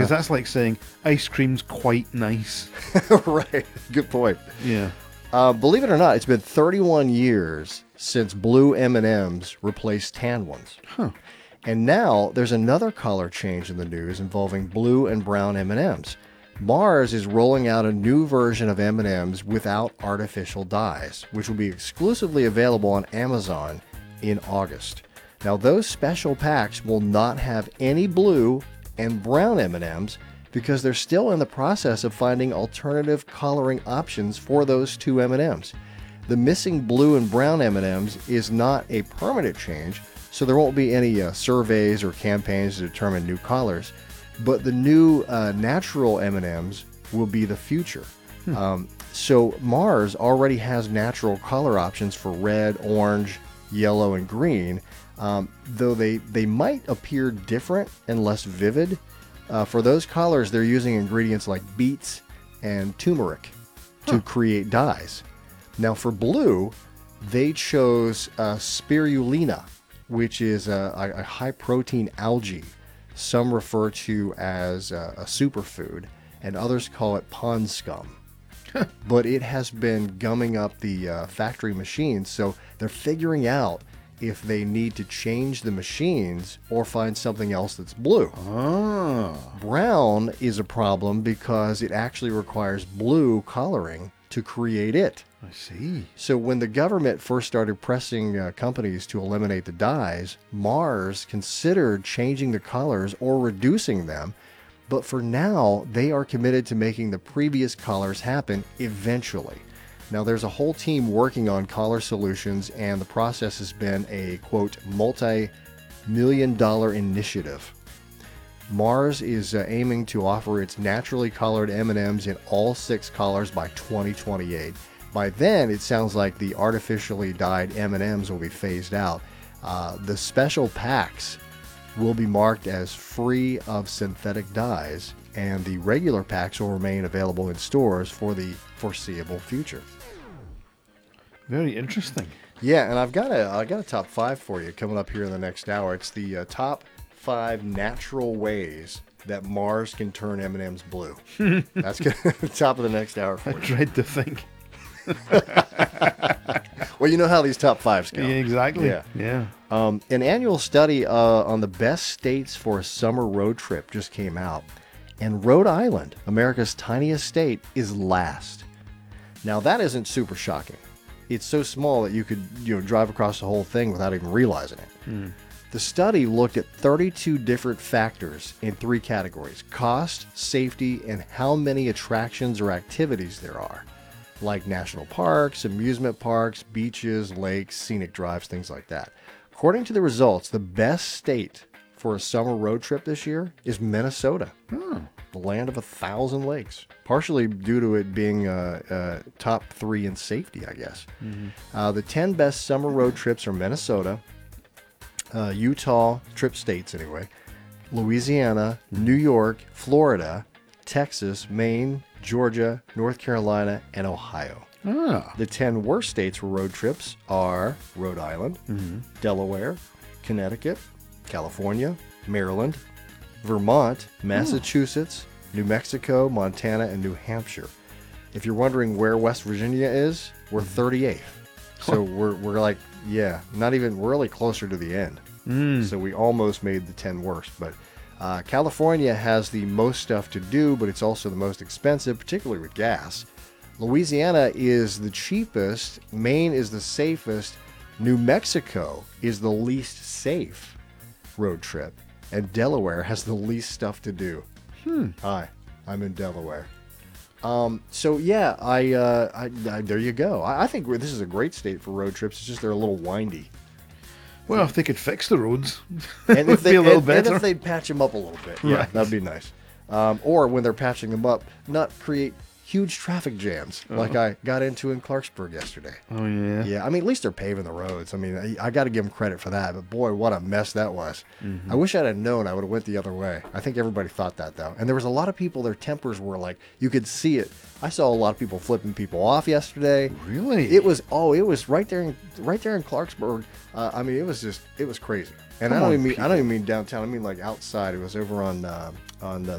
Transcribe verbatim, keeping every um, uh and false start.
that's like saying ice cream's quite nice. Right. Good point. Yeah. Uh, believe it or not, it's been thirty-one years since blue M and M's replaced tan ones. Huh. And now there's another color change in the news involving blue and brown M and M's. Mars is rolling out a new version of M and M's without artificial dyes, which will be exclusively available on Amazon in August. Now, those special packs will not have any blue and brown M and M's because they're still in the process of finding alternative coloring options for those two M and M's. The missing blue and brown M and M's is not a permanent change, so there won't be any uh, surveys or campaigns to determine new colors, but the new uh, natural M and M's will be the future. Hmm. Um, so Mars already has natural color options for red, orange, yellow, and green, um, though they, they might appear different and less vivid. Uh, for those colors, they're using ingredients like beets and turmeric to huh. create dyes. Now for blue, they chose uh, spirulina, which is a, a high-protein algae. Some refer to as a, a superfood, and others call it pond scum. But it has been gumming up the uh, factory machines, so they're figuring out if they need to change the machines or find something else that's blue. Oh. Brown is a problem because it actually requires blue coloring to create it. I see. So when the government first started pressing uh, companies to eliminate the dyes, Mars considered changing the colors or reducing them. But for now, they are committed to making the previous colors happen eventually. Now, there's a whole team working on color solutions, and the process has been a, quote, multi-million dollar initiative. Mars is uh, aiming to offer its naturally colored M and M's in all six colors by twenty twenty-eight. By then, it sounds like the artificially dyed M and M's will be phased out. Uh, the special packs will be marked as free of synthetic dyes, and the regular packs will remain available in stores for the foreseeable future. Very interesting. Yeah, and I've got a I got a top five for you coming up here in the next hour. It's the uh, top five natural ways that Mars can turn M and M's blue. That's good. Top of the next hour for I you. tried to think. Well, you know how these top fives go. Yeah, exactly. Yeah. Yeah. Um, an annual study uh, on the best states for a summer road trip just came out, and Rhode Island, America's tiniest state, is last. Now, that isn't super shocking. It's so small that you could, you know, drive across the whole thing without even realizing it. Mm. The study looked at thirty-two different factors in three categories: cost, safety, and how many attractions or activities there are, like national parks, amusement parks, beaches, lakes, scenic drives, things like that. According to the results, the best state for a summer road trip this year is Minnesota, hmm. the land of a thousand lakes, partially due to it being uh, uh, top three in safety, I guess. Mm-hmm. Uh, the ten best summer road trips are Minnesota, uh, Utah, trip states anyway, Louisiana, New York, Florida, Texas, Maine, Georgia, North Carolina, and Ohio. Ah. The ten worst states for road trips are Rhode Island, mm-hmm. Delaware, Connecticut, California, Maryland, Vermont, Massachusetts, oh. New Mexico, Montana, and New Hampshire. If you're wondering where West Virginia is, we're thirty-eighth. So we're we're like, yeah, not even, we're really closer to the end. Mm. So we almost made the ten worst. But uh, California has the most stuff to do, but it's also the most expensive, particularly with gas. Louisiana is the cheapest. Maine is the safest. New Mexico is the least safe road trip. And Delaware has the least stuff to do. Hmm. Hi, I'm in Delaware. Um, so yeah, I, uh, I, I there you go. I, I think we're, this is a great state for road trips. It's just they're a little windy. Well, if they could fix the roads, and it would if they, be a little and, better. and if they'd patch them up a little bit, yeah, right. That'd be nice. Um, or when they're patching them up, not create huge traffic jams uh-huh. like I got into in Clarksburg yesterday. Oh, yeah. Yeah, I mean, at least they're paving the roads. I mean, I, I got to give them credit for that. But boy, what a mess that was. Mm-hmm. I wish I'd have known I would have went the other way. I think everybody thought that, though. And there was a lot of people, their tempers were like, you could see it. I saw a lot of people flipping people off yesterday. Really? It was, oh, it was right there in, right there in Clarksburg. Uh, I mean, it was just, it was crazy. And Come I don't on, even mean, people. I don't even mean downtown. I mean like outside. It was over on, uh, on uh,